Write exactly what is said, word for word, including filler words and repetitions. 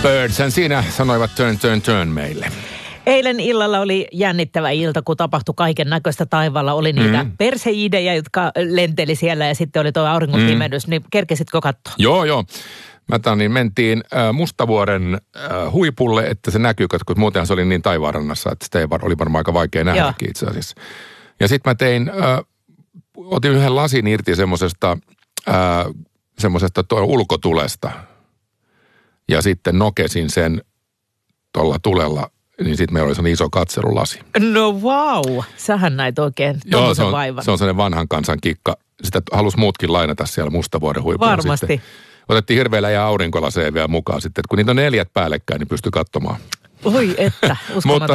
Birds, siinä sanoivat turn, turn, turn meille. Eilen illalla oli jännittävä ilta, kun tapahtui kaiken näköistä taivaalla. Oli niitä mm. perseidejä, jotka lenteli siellä ja sitten oli tuo auringon mm. pimennys. Niin kerkesitkö katsoa? Joo, joo. Mä tämän, niin mentiin äh, Mustavuoren äh, huipulle, että se näkyy, kun muutenhan se oli niin taivaanrannassa, että sitä ei var, oli varmaan aika vaikea nähdäkin itse asiassa. Ja sitten mä tein, äh, otin yhden lasin irti semmoisesta äh, semmoisesta ulkotulesta. Ja sitten nokesin sen tuolla tulella, niin sitten meillä oli sellainen iso katselulasi. No wow, sähän näit oikein tommosen vaivan. Se on sellainen vanhan kansan kikka. Sitä halusi muutkin lainata siellä Mustavuoren huipulla. Varmasti. Sitten otettiin hirveellä ja aurinkolaseja vielä mukaan sitten, että kun niitä on neljät päällekkäin, niin pystyy katsomaan. Oi että, uskomaton.